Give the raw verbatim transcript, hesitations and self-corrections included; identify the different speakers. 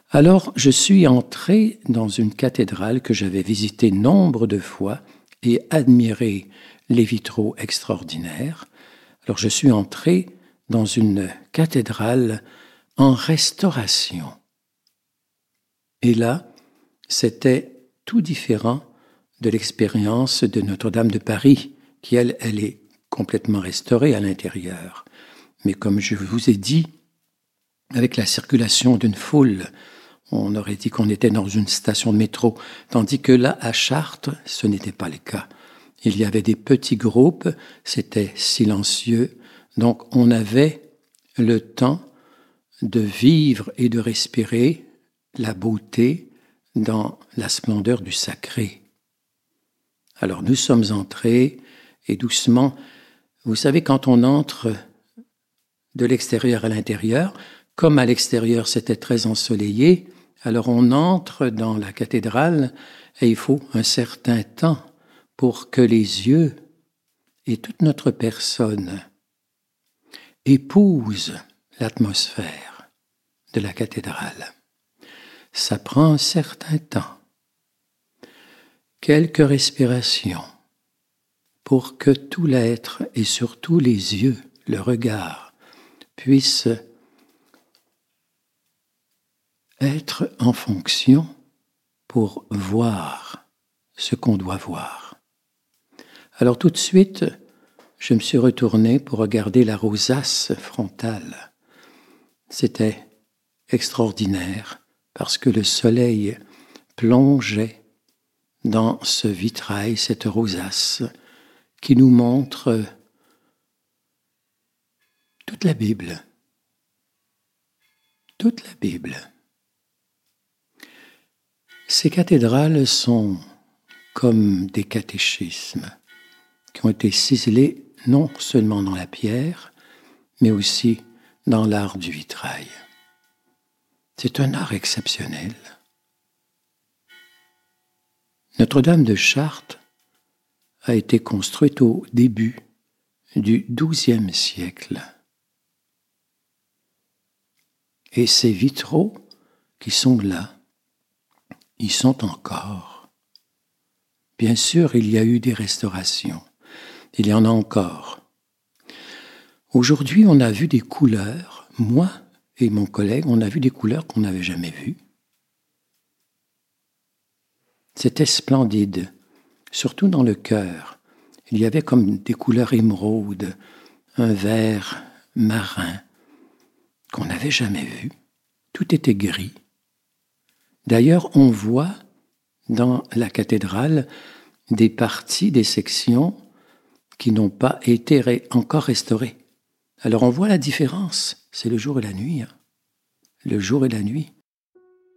Speaker 1: Alors, je suis entré dans une cathédrale que j'avais visitée nombre de fois et admiré les vitraux extraordinaires. Alors, je suis entré dans une cathédrale en restauration. Et là, c'était tout différent de l'expérience de Notre-Dame de Paris, qui, elle, elle est complètement restaurée à l'intérieur. Mais comme je vous ai dit, avec la circulation d'une foule, on aurait dit qu'on était dans une station de métro, tandis que là, à Chartres, ce n'était pas le cas. Il y avait des petits groupes, c'était silencieux, donc on avait le temps de vivre et de respirer la beauté dans la splendeur du sacré. Alors nous sommes entrés et doucement, vous savez, quand on entre de l'extérieur à l'intérieur, comme à l'extérieur c'était très ensoleillé, alors on entre dans la cathédrale et il faut un certain temps pour que les yeux et toute notre personne épousent l'atmosphère de la cathédrale. Ça prend un certain temps, quelques respirations, pour que tout l'être et surtout les yeux, le regard, puissent être en fonction pour voir ce qu'on doit voir. Alors tout de suite, je me suis retourné pour regarder la rosace frontale. C'était extraordinaire parce que le soleil plongeait dans ce vitrail, cette rosace, qui nous montre toute la Bible. Toute la Bible. Ces cathédrales sont comme des catéchismes qui ont été ciselés non seulement dans la pierre, mais aussi dans l'art du vitrail. C'est un art exceptionnel. Notre-Dame de Chartres a été construite au début du douzième siècle. Et ces vitraux qui sont là, ils sont encore. Bien sûr, il y a eu des restaurations. Il y en a encore. Aujourd'hui, on a vu des couleurs. Moi et mon collègue, on a vu des couleurs qu'on n'avait jamais vues. C'était splendide, surtout dans le chœur. Il y avait comme des couleurs émeraude, un vert marin qu'on n'avait jamais vu. Tout était gris. D'ailleurs, on voit dans la cathédrale des parties, des sections qui n'ont pas été ré- encore restaurées. Alors on voit la différence, c'est le jour et la nuit. Hein. Le jour et la nuit.